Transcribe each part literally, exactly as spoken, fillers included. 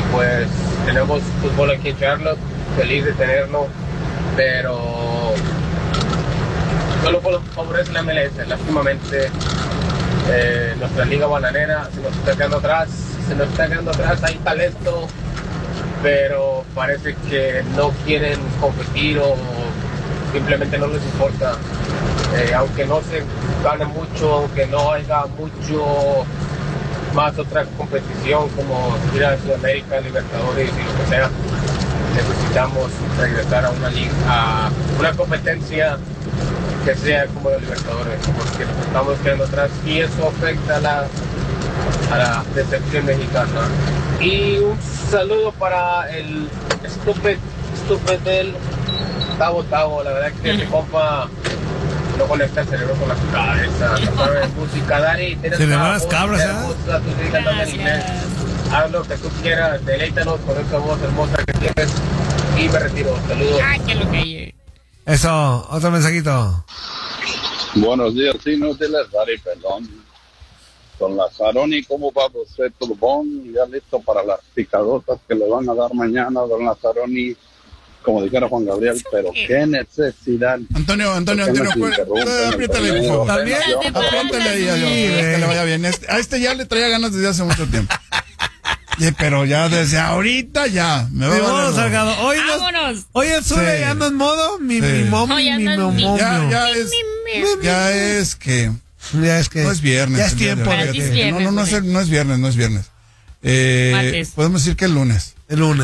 pues tenemos fútbol aquí en Charlotte, feliz de tenerlo, pero solo favorece la M L S. Lástimamente eh, nuestra liga bananera se nos está quedando atrás, se nos está quedando atrás, hay talento, pero parece que no quieren competir o simplemente no les importa. Eh, aunque no se gane mucho, aunque no haya mucho más otra competición como ir a Sudamérica, Libertadores y lo que sea, necesitamos regresar a una liga, a una competencia que sea como la Libertadores, porque nos estamos quedando atrás y eso afecta a la, a la decepción mexicana. Y un saludo para el estúpido estúpido del Tavo Tavo, la verdad que ese compa no conecta el cerebro con la cabeza, no sabe música. Dari, tienes se le van las cabras, ¿eh? Haz lo que tú quieras, deleítanos con esa voz hermosa que tienes y me retiro. Saludos. Ah, que lo que eso, otro mensajito. Buenos días, sí, no te les daré perdón. Don Lazzaroni, ¿cómo va usted, Turbón? Ya listo para las picadotas que le van a dar mañana, don Lazzaroni. Como dijera Juan Gabriel, pero qué necesidad. Antonio, Antonio, Antonio, apriétale, por favor. También, apriétale ahí a Dios, que le vaya bien. Este, a este ya le traía ganas desde hace mucho tiempo. Sí, pero ya desde ahorita ya. Me va a valer, Salgado. Hoy vámonos. Hoy el sube sí. ando en modo mi, sí. mi mom, no, mi, mi momio. Ya, ya es, ya es que, ya es que no es viernes. Ya es tiempo. De, es viernes, no, no, no es, no es viernes, no es viernes. Eh, podemos decir que el lunes. El lunes.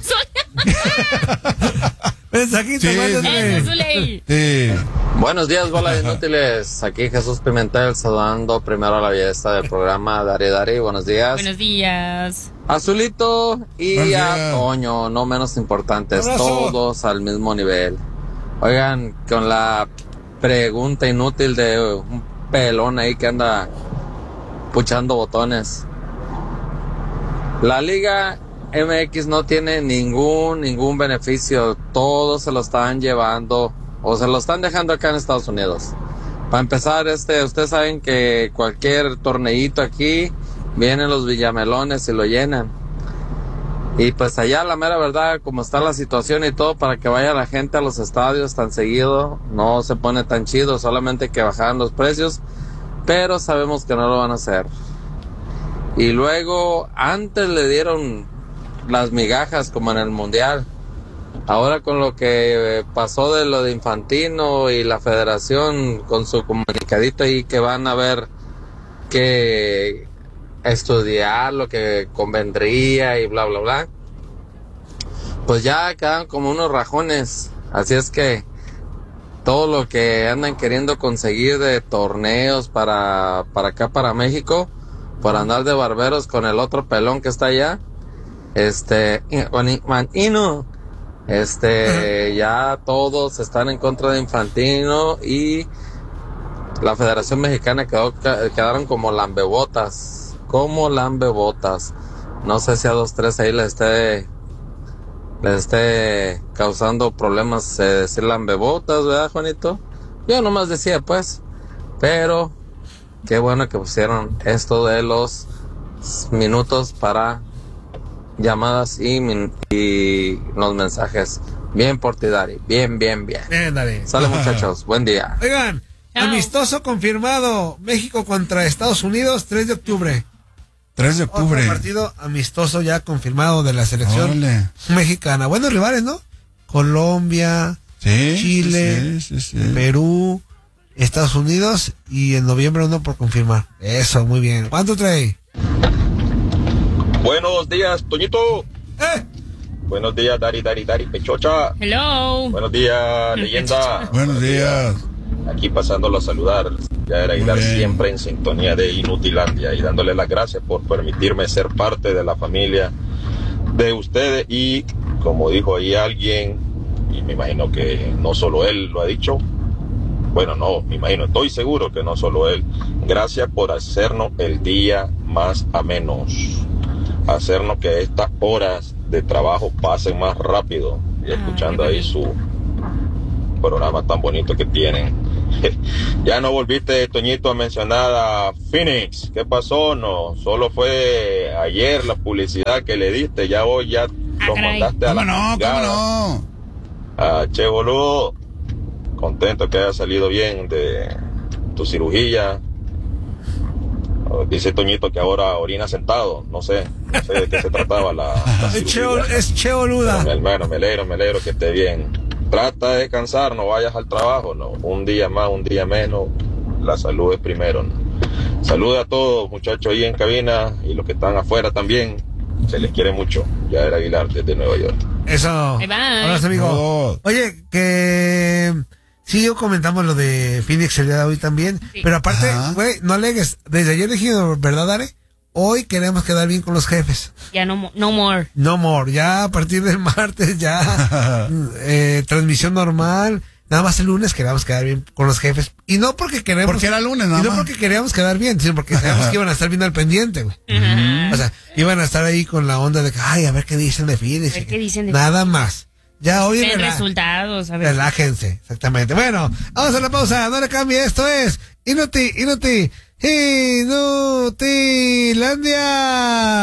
Mensajito, sí. sí. Buenos días, bola de inútiles. Aquí Jesús Pimentel saludando primero a la belleza del programa. Dari Dari, buenos días. Buenos días. Azulito y buenos a días. Toño, no menos importantes, Abrazo. todos al mismo nivel. Oigan, con la pregunta inútil de un pelón ahí que anda puchando botones. La Liga M X no tiene ningún, ningún beneficio. Todos se lo están llevando o se lo están dejando acá en Estados Unidos. Para empezar, este, ustedes saben que cualquier torneito aquí, vienen los villamelones y lo llenan. Y pues allá, la mera verdad, como está la situación y todo, para que vaya la gente a los estadios tan seguido, no se pone tan chido, solamente que bajaran los precios, pero sabemos que no lo van a hacer. Y luego, antes le dieron las migajas como en el Mundial. Ahora con lo que pasó de lo de Infantino y la federación con su comunicadito ahí que van a ver que estudiar lo que convendría y bla bla bla, pues ya quedan como unos rajones. Así es que todo lo que andan queriendo conseguir de torneos para, para acá, para México, por andar de barberos con el otro pelón que está allá, este, Infantino, este, ya todos están en contra de Infantino y la Federación Mexicana quedó, quedaron como lambebotas, como lambebotas. No sé si a dos, tres ahí les esté, les esté causando problemas eh, decir lambebotas, ¿verdad, Juanito? Yo nomás decía, pues, pero qué bueno que pusieron esto de los minutos para llamadas y, min- y los mensajes. Bien por ti, Dari. Bien, bien, bien. Bien, Dari. Sale, muchachos. Buen día. Oigan, Chao. amistoso confirmado. México contra Estados Unidos, tres de octubre. tres de octubre. Otro partido amistoso ya confirmado de la selección Ole. mexicana. Buenos rivales, ¿no? Colombia, Sí, Chile, sí, sí, sí. Perú, Estados Unidos y en noviembre uno por confirmar. Eso, muy bien. ¿Cuánto trae? Buenos días, Toñito. ¡Eh! Buenos días, Dari, Dari, Dari, Pechocha. Hello. Buenos días, leyenda. Buenos días. Aquí pasándolo a saludar. Ya era Muy estar bien. siempre en sintonía de Inutilandia y dándole las gracias por permitirme ser parte de la familia de ustedes. Y como dijo ahí alguien, y me imagino que no solo él lo ha dicho, bueno, no, me imagino, estoy seguro que no solo él. Gracias por hacernos el día más ameno, hacernos que estas horas de trabajo pasen más rápido y escuchando ahí su programa tan bonito que tienen. Ya no volviste, Toñito, a mencionar a Phoenix. ¿Qué pasó? No, solo fue ayer la publicidad que le diste. Ya hoy ya Ah, lo caray. mandaste a ¿Cómo la no? ¿Cómo chingada. no? Ah, che, boludo. Contento que haya salido bien de tu cirugía. Oh, dice Toñito que ahora orina sentado. No sé, no sé de qué se trataba la, la Es che, cirugía. es che boluda. Pero, mi hermano, me alegro, me alegro que esté bien. Trata de descansar, no vayas al trabajo, no. Un día más, un día menos, la salud es primero, ¿no? Saluda a todos, muchachos, ahí en cabina y los que están afuera también. Se les quiere mucho. Yair Aguilar, desde Nueva York. Eso. Bye, bye. Abrazo, amigo. No. Oye, que sí, yo comentamos lo de Phoenix el día de hoy también. Sí. Pero aparte, Ajá. güey, no alegues. Desde ayer dijimos, ¿verdad, Dare? Hoy queremos quedar bien con los jefes. Ya no, mo- no more. No more. Ya a partir del martes, ya eh, transmisión normal. Nada más el lunes queremos quedar bien con los jefes. Y no porque queremos. Porque era lunes, y nada no más. porque queríamos quedar bien, sino porque sabemos que iban a estar bien al pendiente, güey. O sea, iban a estar ahí con la onda de que, ay, a ver qué dicen de Phoenix. A ver qué dicen de Nada más. Ya hoy Ven rela- resultados, a ver. relájense, exactamente. Bueno, vamos a la pausa, no le cambie, esto es Inuti, Inuti, Inutilandia.